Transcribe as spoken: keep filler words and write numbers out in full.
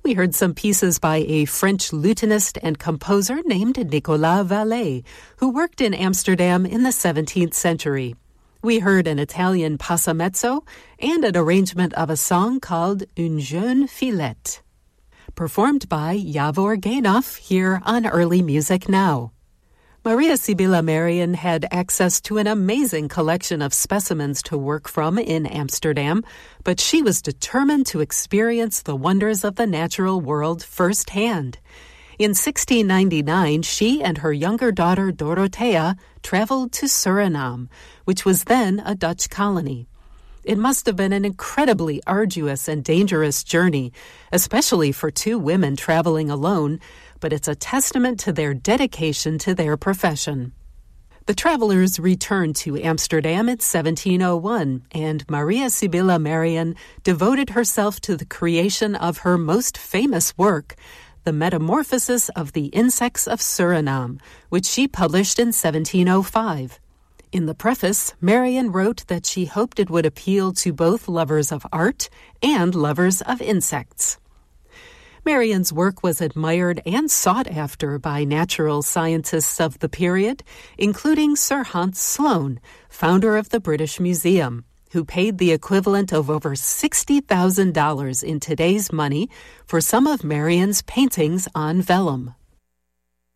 We heard some pieces by a French lutenist and composer named Nicolas Vallet, who worked in Amsterdam in the seventeenth century. We heard an Italian passamezzo and an arrangement of a song called Une jeune fillette, performed by Yavor Gainoff here on Early Music Now. Maria Sibylla Merian had access to an amazing collection of specimens to work from in Amsterdam, but she was determined to experience the wonders of the natural world firsthand. In sixteen ninety-nine, she and her younger daughter Dorothea traveled to Suriname, which was then a Dutch colony. It must have been an incredibly arduous and dangerous journey, especially for two women traveling alone, but it's a testament to their dedication to their profession. The travelers returned to Amsterdam in seventeen oh one, and Maria Sibylla Merian devoted herself to the creation of her most famous work, The Metamorphosis of the Insects of Suriname, which she published in seventeen oh five. In the preface, Merian wrote that she hoped it would appeal to both lovers of art and lovers of insects. Merian's work was admired and sought after by natural scientists of the period, including Sir Hans Sloane, founder of the British Museum, who paid the equivalent of over sixty thousand dollars in today's money for some of Merian's paintings on vellum.